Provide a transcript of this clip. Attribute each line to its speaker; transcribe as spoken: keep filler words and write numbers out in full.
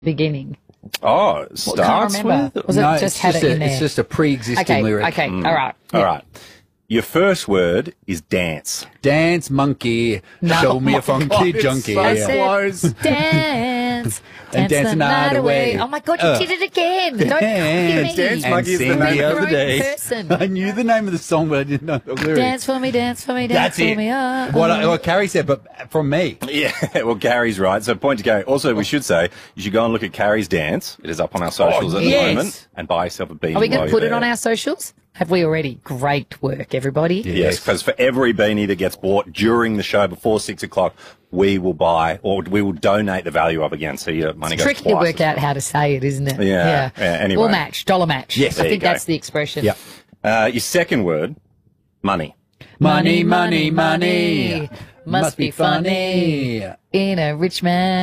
Speaker 1: beginning?
Speaker 2: Oh, it
Speaker 1: Well, can't
Speaker 2: starts
Speaker 1: remember.
Speaker 2: with...
Speaker 1: Was it
Speaker 3: No,
Speaker 1: just
Speaker 3: it's
Speaker 1: had
Speaker 3: just
Speaker 1: it
Speaker 3: a,
Speaker 1: in there?
Speaker 3: it's just a pre-existing
Speaker 1: Okay,
Speaker 3: lyric.
Speaker 1: okay, all right.
Speaker 2: All
Speaker 1: yeah.
Speaker 2: right. Your first word is dance.
Speaker 3: Dance monkey,
Speaker 1: No.
Speaker 3: show me a funky
Speaker 2: God, it's
Speaker 3: junkie.
Speaker 2: so
Speaker 1: I
Speaker 3: Yeah.
Speaker 1: said,
Speaker 2: close.
Speaker 1: dance,
Speaker 3: And
Speaker 1: dance the night away.
Speaker 3: away.
Speaker 1: Oh my God, you
Speaker 3: Uh,
Speaker 1: did it again! Don't
Speaker 3: dance,
Speaker 1: copy me.
Speaker 2: dance
Speaker 3: And
Speaker 2: monkey is the
Speaker 3: sing
Speaker 2: name
Speaker 3: the
Speaker 2: of
Speaker 3: other
Speaker 1: the
Speaker 3: day.
Speaker 1: person.
Speaker 3: I knew the name of the song, but I didn't know the lyrics.
Speaker 1: Dance for me, dance for me, dance
Speaker 3: That's
Speaker 1: for
Speaker 3: it.
Speaker 1: me. Oh,
Speaker 3: What,
Speaker 1: oh.
Speaker 3: I, what Carrie said, but from me.
Speaker 2: Yeah, well, Gary's right. So point to Gary. Also, we should say you should go and look at Carrie's dance. It is up on our socials
Speaker 3: Oh,
Speaker 2: at the
Speaker 1: yes.
Speaker 2: moment, and buy yourself a beanie.
Speaker 1: Are we going
Speaker 2: while
Speaker 1: to put
Speaker 2: you're
Speaker 1: it on
Speaker 2: there.
Speaker 1: our socials? Have we already? Great work, everybody.
Speaker 2: Yes, because for every beanie that gets bought during the show before six o'clock, we will buy or we will donate the value of again. So your money
Speaker 1: It's
Speaker 2: goes
Speaker 1: tricky to
Speaker 2: twice
Speaker 1: work
Speaker 2: as
Speaker 1: out
Speaker 2: well.
Speaker 1: how to say it, isn't it?
Speaker 2: Yeah, yeah, anyway.
Speaker 1: Or match, dollar match.
Speaker 3: Yes,
Speaker 1: I
Speaker 2: there
Speaker 1: think
Speaker 2: you go.
Speaker 1: that's the expression.
Speaker 3: Yeah.
Speaker 2: Uh, your second word, money.
Speaker 3: Money, money, money.
Speaker 1: Must be funny in a rich man.